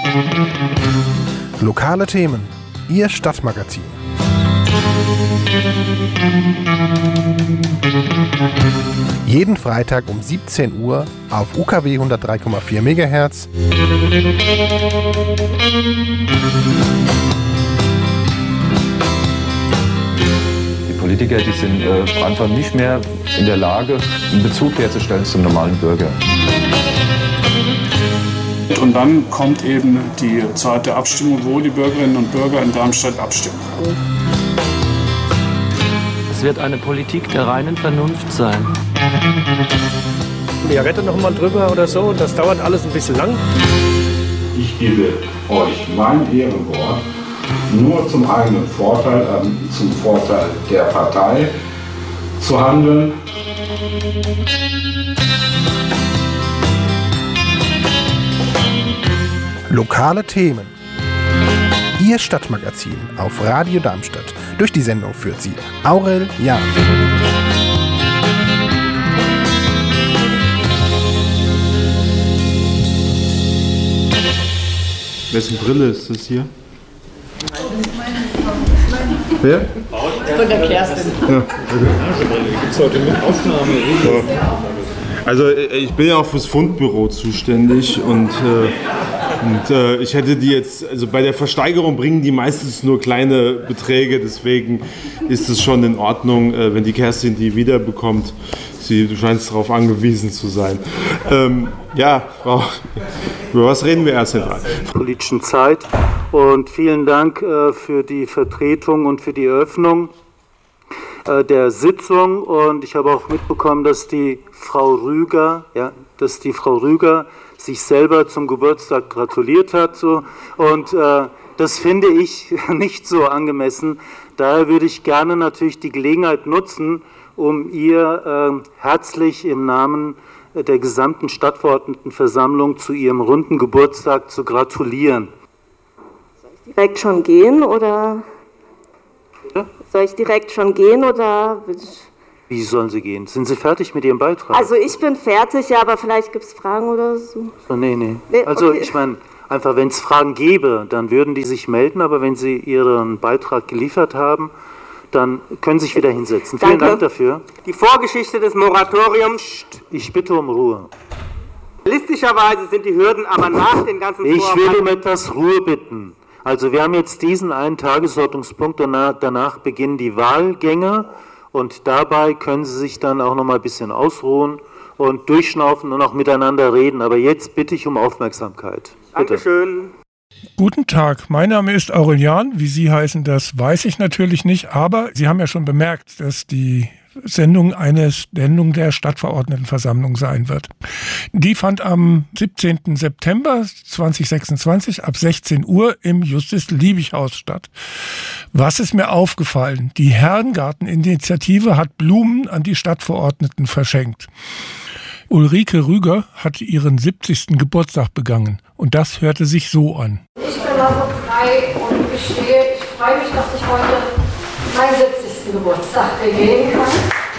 Lokale Themen, Ihr Stadtmagazin. Jeden Freitag um 17 Uhr auf UKW 103,4 MHz. Die Politiker, die sind einfach nicht mehr in der Lage, einen Bezug herzustellen zum normalen Bürger. Und dann kommt eben die Zeit der Abstimmung, wo die Bürgerinnen und Bürger in Darmstadt abstimmen. Es wird eine Politik der reinen Vernunft sein. Ja, rette noch mal drüber oder so, das dauert alles ein bisschen lang. Ich gebe euch mein Ehrenwort, nur zum eigenen Vorteil, zum Vorteil der Partei zu handeln. Lokale Themen. Ihr Stadtmagazin auf Radio Darmstadt. Durch die Sendung führt sie Aurel Jahn. Wessen Brille ist das hier? Wer? Von der Kerstin. Ja, okay. Gibt's heute mit Aufnahme? Ja. Also ich bin ja auch fürs Fundbüro zuständig und ich hätte die jetzt, also bei der Versteigerung bringen die meistens nur kleine Beträge, deswegen ist es schon in Ordnung, wenn die Kerstin die wiederbekommt. Du scheinst darauf angewiesen zu sein. Ja, Frau, über was reden wir erst einmal? Politischen Zeit und vielen Dank für die Vertretung und für die Eröffnung der Sitzung. Und ich habe auch mitbekommen, dass die Frau Rüger sich selber zum Geburtstag gratuliert hat. So. Und das finde ich nicht so angemessen. Daher würde ich gerne natürlich die Gelegenheit nutzen, um ihr herzlich im Namen der gesamten Stadtverordnetenversammlung zu ihrem runden Geburtstag zu gratulieren. Soll ich direkt schon gehen oder? Ja? Soll ich direkt schon gehen oder? Wie sollen Sie gehen? Sind Sie fertig mit Ihrem Beitrag? Also ich bin fertig, ja, aber vielleicht gibt es Fragen oder so. Nee. Also okay. Ich meine, einfach wenn es Fragen gäbe, dann würden die sich melden, aber wenn Sie Ihren Beitrag geliefert haben, dann können Sie sich wieder hinsetzen. Danke. Vielen Dank dafür. Die Vorgeschichte des Moratoriums. Ich bitte um Ruhe. Realistischerweise sind die Hürden aber nach den ganzen Ich will um etwas Ruhe bitten. Also wir haben jetzt diesen einen Tagesordnungspunkt, danach beginnen die Wahlgänge und dabei können Sie sich dann auch noch mal ein bisschen ausruhen und durchschnaufen und auch miteinander reden. Aber jetzt bitte ich um Aufmerksamkeit. Bitte. Dankeschön. Guten Tag, mein Name ist Aurel Jahn. Wie Sie heißen, das weiß ich natürlich nicht, aber Sie haben ja schon bemerkt, dass die Sendung eine Sendung der Stadtverordnetenversammlung sein wird. Die fand am 17. September 2026 ab 16 Uhr im Justus-Liebig-Haus statt. Was ist mir aufgefallen? Die Herrengarten-Initiative hat Blumen an die Stadtverordneten verschenkt. Ulrike Rüger hat ihren 70. Geburtstag begangen und das hörte sich so an. Ich bin also 3 und gestehe, ich freue mich, dass ich heute meinen 70. Geburtstag begehen kann.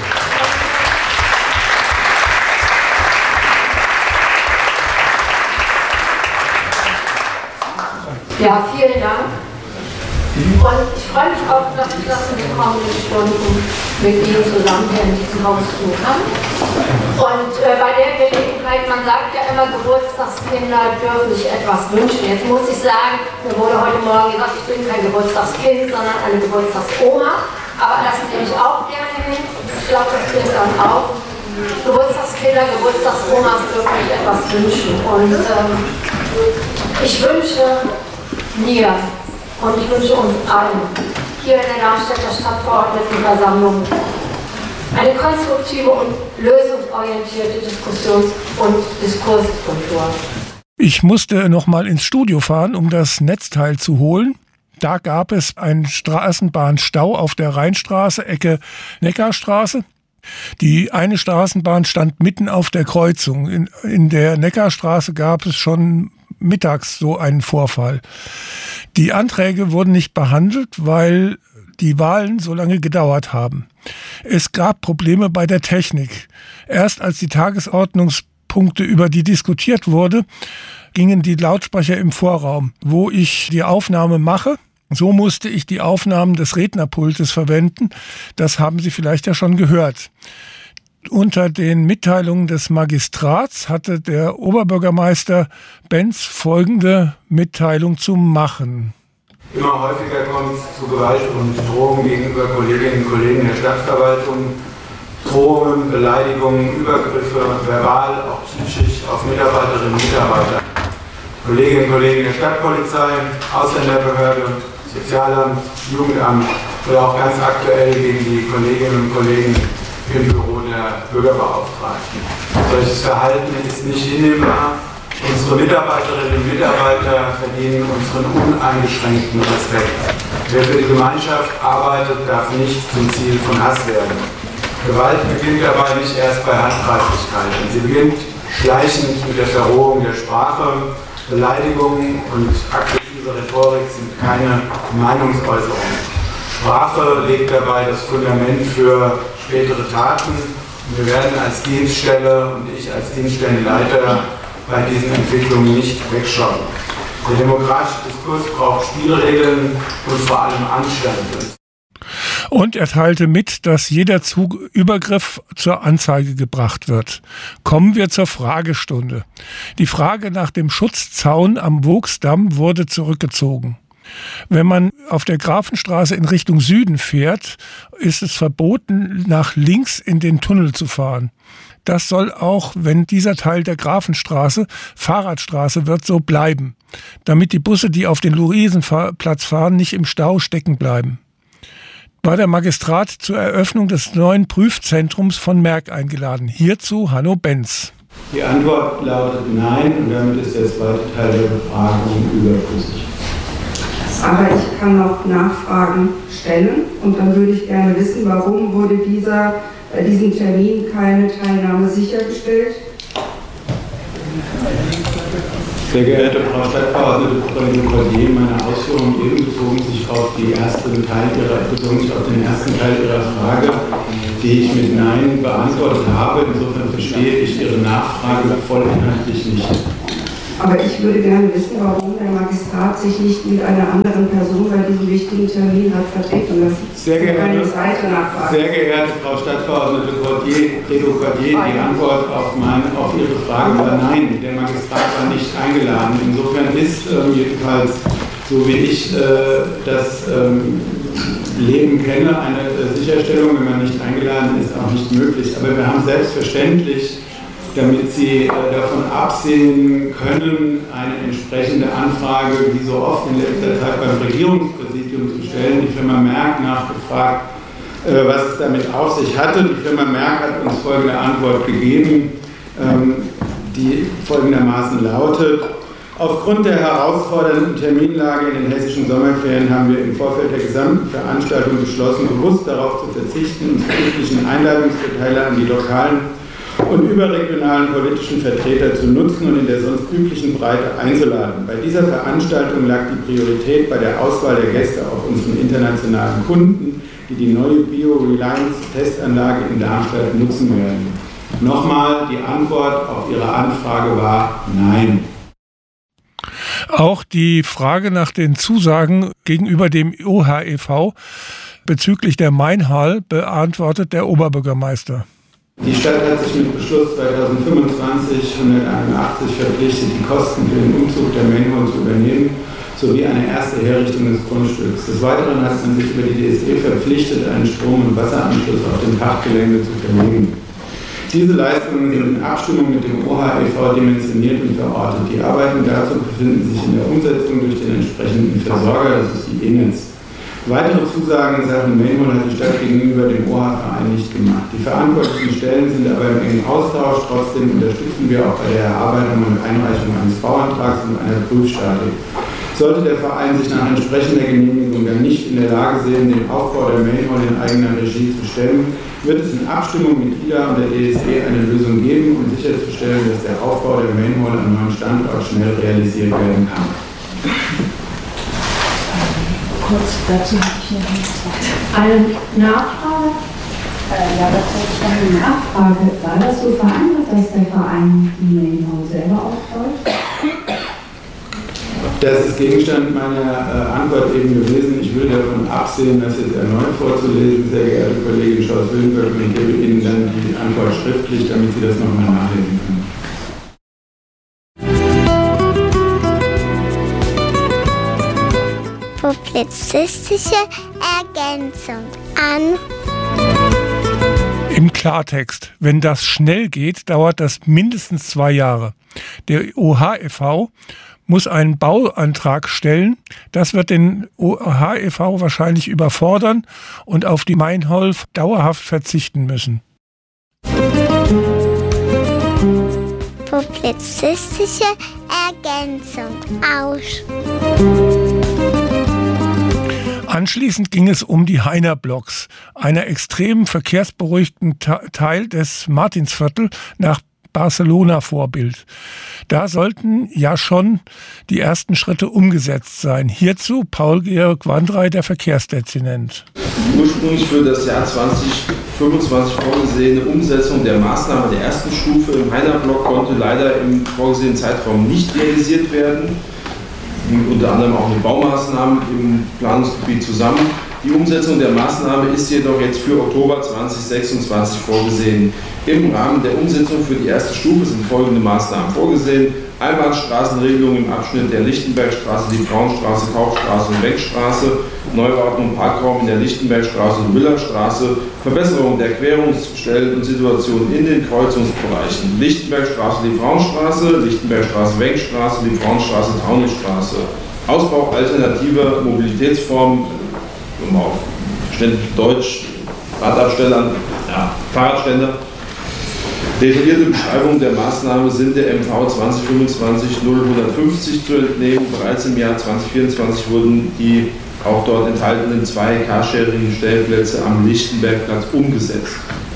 Ja, vielen Dank. Und ich freue mich auch, dass ich das in den kommenden Stunden mit Ihnen zusammen hier in diesem Haus tun kann. Und bei der Gelegenheit, man sagt ja immer, Geburtstagskinder dürfen sich etwas wünschen. Jetzt muss ich sagen, mir wurde heute Morgen gesagt, ich bin kein Geburtstagskind, sondern eine Geburtstagsoma. Aber das nehme ich auch gerne hin. Ich glaube, das stimmt dann auch. Geburtstagskinder, Geburtstagsomas dürfen sich etwas wünschen. Und ich wünsche mir und ich wünsche uns allen hier in der Darmstädter Stadtverordnetenversammlung eine konstruktive und lösungsorientierte Diskussions- und Diskurskultur. Ich musste noch mal ins Studio fahren, um das Netzteil zu holen. Da gab es einen Straßenbahnstau auf der Rheinstraße, Ecke Neckarstraße. Die eine Straßenbahn stand mitten auf der Kreuzung. In der Neckarstraße gab es schon mittags so einen Vorfall. Die Anträge wurden nicht behandelt, weil die Wahlen so lange gedauert haben. Es gab Probleme bei der Technik. Erst als die Tagesordnungspunkte, über die diskutiert wurde, gingen die Lautsprecher im Vorraum, wo ich die Aufnahme mache. So musste ich die Aufnahmen des Rednerpultes verwenden. Das haben Sie vielleicht ja schon gehört. Unter den Mitteilungen des Magistrats hatte der Oberbürgermeister Benz folgende Mitteilung zu machen. Immer häufiger kommt es zu Gewalt und Drohungen gegenüber Kolleginnen und Kollegen der Stadtverwaltung. Drohungen, Beleidigungen, Übergriffe, verbal, auch psychisch auf Mitarbeiterinnen und Mitarbeiter. Kolleginnen und Kollegen der Stadtpolizei, Ausländerbehörde, Sozialamt, Jugendamt oder auch ganz aktuell gegen die Kolleginnen und Kollegen im Büro der Bürgerbeauftragten. Solches Verhalten ist nicht hinnehmbar. Unsere Mitarbeiterinnen und Mitarbeiter verdienen unseren uneingeschränkten Respekt. Wer für die Gemeinschaft arbeitet, darf nicht zum Ziel von Hass werden. Gewalt beginnt dabei nicht erst bei Handgreiflichkeiten. Sie beginnt schleichend mit der Verrohung der Sprache. Beleidigungen und aggressive Rhetorik sind keine Meinungsäußerungen. Sprache legt dabei das Fundament für spätere Taten. Und wir werden als Dienststelle und ich als Dienststellenleiter bei diesen Entwicklungen nicht wegschauen. Der demokratische Diskurs braucht Spielregeln und vor allem Anstand. Und er teilte mit, dass jeder Übergriff zur Anzeige gebracht wird. Kommen wir zur Fragestunde. Die Frage nach dem Schutzzaun am Vogtsdamm wurde zurückgezogen. Wenn man auf der Grafenstraße in Richtung Süden fährt, ist es verboten, nach links in den Tunnel zu fahren. Das soll auch, wenn dieser Teil der Grafenstraße Fahrradstraße wird, so bleiben, damit die Busse, die auf den Luisenplatz fahren, nicht im Stau stecken bleiben. War der Magistrat zur Eröffnung des neuen Prüfzentrums von Merck eingeladen. Hierzu Hanno Benz. Die Antwort lautet nein und damit ist der zweite Teil der Befragung überflüssig. Aber ich kann noch Nachfragen stellen und dann würde ich gerne wissen, warum wurde bei diesem Termin keine Teilnahme sichergestellt? Sehr geehrte Frau Stadtverordnete Cordier, meine Ausführungen eben bezogen sich auf den ersten Teil Ihrer Frage, die ich mit Nein beantwortet habe. Insofern verstehe ich Ihre Nachfrage vollinhaltlich nicht. Aber ich würde gerne wissen, warum der Magistrat sich nicht mit einer anderen Person bei diesem wichtigen Termin hat vertreten lassen. Sehr geehrte Frau Stadtverordnete Cordier, die Antwort auf Ihre Frage war nein. Der Magistrat war nicht eingeladen. Insofern ist jedenfalls, so wie ich das Leben kenne, eine Sicherstellung, wenn man nicht eingeladen ist, auch nicht möglich. Aber wir haben selbstverständlich, damit Sie davon absehen können, eine entsprechende Anfrage, wie so oft in letzter Zeit beim Regierungspräsidium zu stellen. Die Firma Merck nachgefragt, was es damit auf sich hatte. Die Firma Merck hat uns folgende Antwort gegeben, die folgendermaßen lautet: Aufgrund der herausfordernden Terminlage in den hessischen Sommerferien haben wir im Vorfeld der gesamten Veranstaltung beschlossen, bewusst darauf zu verzichten, uns die üblichen Einladungsverteiler an die lokalen und überregionalen politischen Vertreter zu nutzen und in der sonst üblichen Breite einzuladen. Bei dieser Veranstaltung lag die Priorität bei der Auswahl der Gäste auf unseren internationalen Kunden, die die neue Bio-Reliance-Testanlage in Darmstadt nutzen werden. Nochmal, die Antwort auf Ihre Anfrage war Nein. Auch die Frage nach den Zusagen gegenüber dem OHEV bezüglich der Mainhall beantwortet der Oberbürgermeister. Die Stadt hat sich mit Beschluss 2025-181 verpflichtet, die Kosten für den Umzug der Mainhall zu übernehmen, sowie eine erste Herrichtung des Grundstücks. Des Weiteren hat man sich über die DSE verpflichtet, einen Strom- und Wasseranschluss auf dem Parkgelände zu verlegen. Diese Leistungen sind in Abstimmung mit dem OHEV dimensioniert und verortet. Die Arbeiten dazu befinden sich in der Umsetzung durch den entsprechenden Versorger, das ist die E-Netz. Weitere Zusagen in Sachen Mainhall hat die Stadt gegenüber dem OHA-Verein nicht gemacht. Die verantwortlichen Stellen sind aber im engen Austausch. Trotzdem unterstützen wir auch bei der Erarbeitung und Einreichung eines Bauantrags und einer Prüfstatik. Sollte der Verein sich nach entsprechender Genehmigung dann nicht in der Lage sehen, den Aufbau der Mainhall in eigener Regie zu stemmen, wird es in Abstimmung mit IDA und der DSE eine Lösung geben, um sicherzustellen, dass der Aufbau der Mainhall am neuen Standort schnell realisiert werden kann. Kurz dazu habe ich noch eine Nachfrage. Ja, das ist eine Nachfrage. War das so vereinbart, dass der Verein die Mainhall selber aufbaut? Das ist Gegenstand meiner Antwort eben gewesen. Ich würde davon absehen, das jetzt erneut vorzulesen, sehr geehrte Kollegin Scholz-Willenberg, und ich gebe Ihnen dann die Antwort schriftlich, damit Sie das nochmal nachlesen können. Publizistische Ergänzung an. Im Klartext, wenn das schnell geht, dauert das mindestens 2 Jahre. Der OHFV muss einen Bauantrag stellen. Das wird den OHFV wahrscheinlich überfordern und auf die Meinholf dauerhaft verzichten müssen. Publizistische Ergänzung aus. Anschließend ging es um die Heiner-Blocks, einer extrem verkehrsberuhigten Teil des Martinsviertel nach Barcelona-Vorbild. Da sollten ja schon die ersten Schritte umgesetzt sein. Hierzu Paul-Georg Wandrey, der Verkehrsdezernent. Ursprünglich für das Jahr 2025 vorgesehene Umsetzung der Maßnahme der ersten Stufe im Heiner-Block konnte leider im vorgesehenen Zeitraum nicht realisiert werden. Unter anderem auch mit Baumaßnahmen im Planungsgebiet zusammen. Die Umsetzung der Maßnahme ist jedoch jetzt für Oktober 2026 vorgesehen. Im Rahmen der Umsetzung für die erste Stufe sind folgende Maßnahmen vorgesehen: Einbahnstraßenregelung im Abschnitt der Lichtenbergstraße, die Frauenstraße, Kaufstraße und Beckstraße, Neuordnung Parkraum in der Lichtenbergstraße und Müllerstraße, Verbesserung der Querungsstellen und Situationen in den Kreuzungsbereichen, Lichtenbergstraße, die Frauenstraße, Lichtenbergstraße, Beckstraße, die Frauenstraße, Taunusstraße, Ausbau alternativer Mobilitätsformen, auf ständig Deutsch, Radabstellern, Fahrradständer. Detaillierte Beschreibungen der Maßnahme sind der MV 2025-0150 zu entnehmen. Bereits im Jahr 2024 wurden die auch dort enthaltenen 2 Carsharing-Stellplätze am Lichtenbergplatz umgesetzt.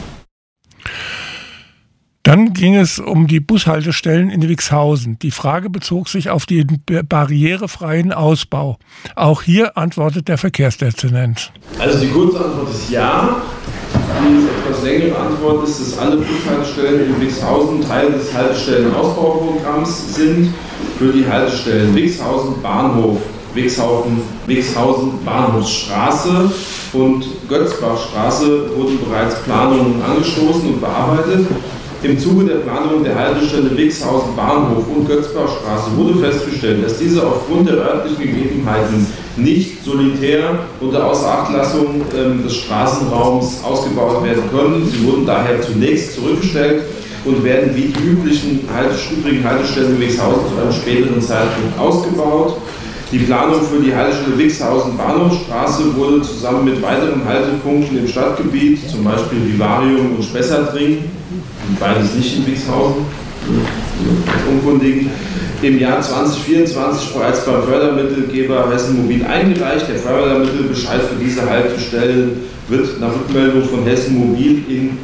Dann ging es um die Bushaltestellen in Wixhausen. Die Frage bezog sich auf den barrierefreien Ausbau. Auch hier antwortet der Verkehrsdezernent. Also die kurze Antwort ist ja. Die etwas längere Antwort ist, dass alle Bushaltestellen in Wixhausen Teil des Haltestellenausbauprogramms sind. Für die Haltestellen Wixhausen Bahnhof, Wixhausen Bahnhofsstraße und Götzbachstraße wurden bereits Planungen angestoßen und bearbeitet. Im Zuge der Planung der Haltestelle Wixhausen Bahnhof und Götzbachstraße wurde festgestellt, dass diese aufgrund der örtlichen Gegebenheiten nicht solitär unter Außerachtlassung des Straßenraums ausgebaut werden können. Sie wurden daher zunächst zurückgestellt und werden wie die übrigen Haltestellen in Wixhausen zu einem späteren Zeitpunkt ausgebaut. Die Planung für die Haltestelle Wixhausen Bahnhofsstraße wurde zusammen mit weiteren Haltepunkten im Stadtgebiet, zum Beispiel Vivarium und Spessartring, beides nicht in Wixhausen, als Unkundigen, im Jahr 2024 bereits beim Fördermittelgeber Hessen Mobil eingereicht. Der Fördermittelbescheid für diese Haltestellen wird nach Rückmeldung von Hessen Mobil in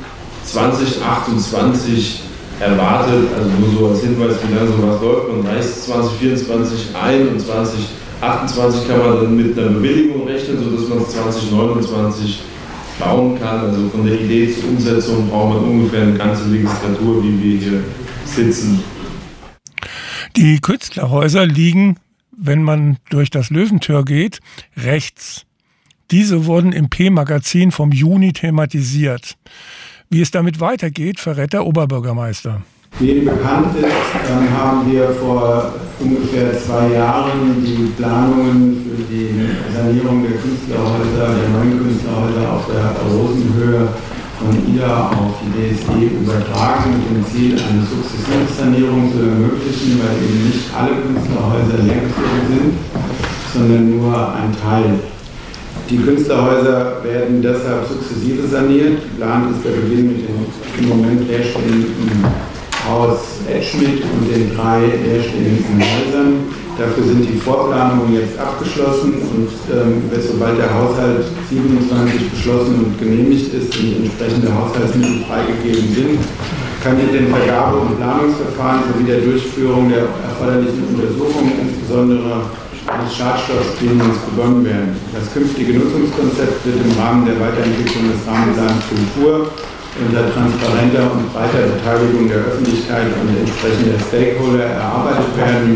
2028 erwartet. Also nur so als Hinweis, wie lange sowas läuft. Man reicht 2024 ein und 2028 kann man dann mit einer Bewilligung rechnen, sodass man es 2029 bauen kann. Also von der Idee zur Umsetzung braucht man ungefähr eine ganze Legislatur, wie wir hier sitzen. Die Künstlerhäuser liegen, wenn man durch das Löwentür geht, rechts. Diese wurden im P-Magazin vom Juni thematisiert. Wie es damit weitergeht, verrät der Oberbürgermeister. Wie Ihnen bekannt ist, haben wir vor ungefähr 2 Jahren die Planungen für die Sanierung der Künstlerhäuser, der neuen Künstlerhäuser auf der Rosenhöhe von IDA auf die DSG übertragen, mit dem Ziel, eine sukzessive Sanierung zu ermöglichen, weil eben nicht alle Künstlerhäuser leergezogen sind, sondern nur ein Teil. Die Künstlerhäuser werden deshalb sukzessive saniert. Geplant ist der Beginn mit dem im Moment leerstehenden Haus Edschmidt und den 3 leerstehenden Häusern. Dafür sind die Vorplanungen jetzt abgeschlossen und sobald der Haushalt 27 beschlossen und genehmigt ist und entsprechende Haushaltsmittel freigegeben sind, kann in den Vergabe- und Planungsverfahren sowie der Durchführung der erforderlichen Untersuchungen, insbesondere des Schadstoffscreenings, begonnen werden. Das künftige Nutzungskonzept wird im Rahmen der Weiterentwicklung des Rahmenplans Kultur unter transparenter und breiter Beteiligung der Öffentlichkeit und entsprechender Stakeholder erarbeitet werden.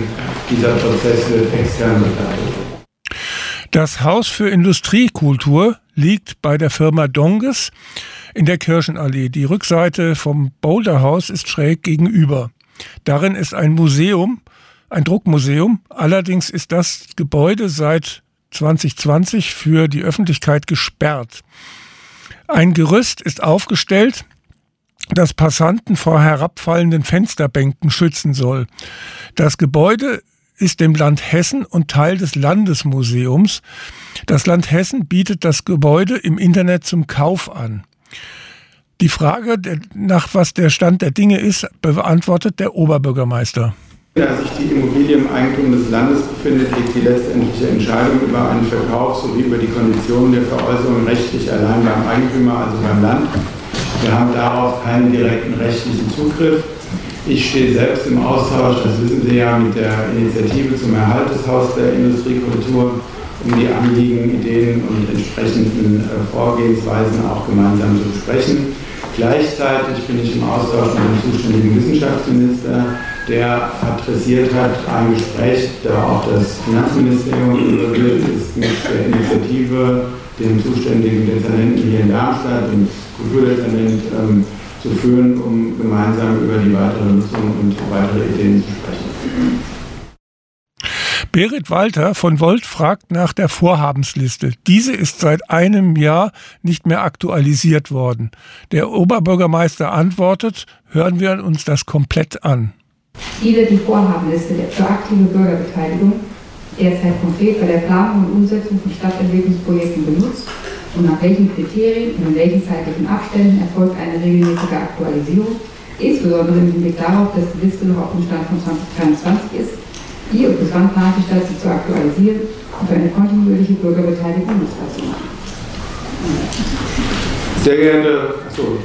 dieser Prozess wird extern begleitet. Das Haus für Industriekultur liegt bei der Firma Donges in der Kirchenallee. Die Rückseite vom Boulderhaus ist schräg gegenüber. Darin ist ein Museum, ein Druckmuseum. Allerdings ist das Gebäude seit 2020 für die Öffentlichkeit gesperrt. Ein Gerüst ist aufgestellt, das Passanten vor herabfallenden Fensterbänken schützen soll. Das Gebäude ist dem Land Hessen und Teil des Landesmuseums. Das Land Hessen bietet das Gebäude im Internet zum Kauf an. Die Frage, nach was der Stand der Dinge ist, beantwortet der Oberbürgermeister. Da sich die Immobilie im Eigentum des Landes befindet, liegt die letztendliche Entscheidung über einen Verkauf sowie über die Konditionen der Veräußerung rechtlich allein beim Eigentümer, also beim Land. Wir haben darauf keinen direkten rechtlichen Zugriff. Ich stehe selbst im Austausch, das wissen Sie ja, mit der Initiative zum Erhalt des Haus der Industriekultur, um die Anliegen, Ideen und entsprechenden Vorgehensweisen auch gemeinsam zu besprechen. Gleichzeitig bin ich im Austausch mit dem zuständigen Wissenschaftsminister, der adressiert hat ein Gespräch, da auch das Finanzministerium involviert ist, mit der Initiative, dem zuständigen Dezernenten hier in Darmstadt, dem Kulturdezernent, zu führen, um gemeinsam über die weitere Nutzung und weitere Ideen zu sprechen. Berit Walter von Volt fragt nach der Vorhabensliste. Diese ist seit einem Jahr nicht mehr aktualisiert worden. Der Oberbürgermeister antwortet, hören wir uns das komplett an. Wie wird die Vorhabenliste für aktive Bürgerbeteiligung derzeit konkret bei der Planung und Umsetzung von Stadtentwicklungsprojekten benutzt und nach welchen Kriterien und in welchen zeitlichen Abständen erfolgt eine regelmäßige Aktualisierung, insbesondere im Hinblick darauf, dass die Liste noch auf dem Stand von 2023 ist, wie und bis wann plant die Stadt sie zu aktualisieren und für eine kontinuierliche Bürgerbeteiligung nutzbar zu machen. Sehr geehrte,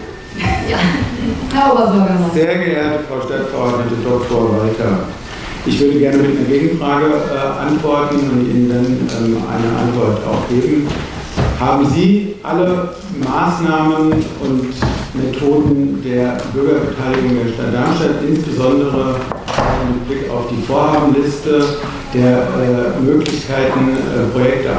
sehr geehrte Frau Stadtverordnete Dr. Walter, ich würde gerne mit einer Gegenfrage antworten und Ihnen dann eine Antwort auch geben. Haben Sie alle Maßnahmen und Methoden der Bürgerbeteiligung der Stadt Darmstadt, insbesondere mit Blick auf die Vorhabenliste der Möglichkeiten, Projekte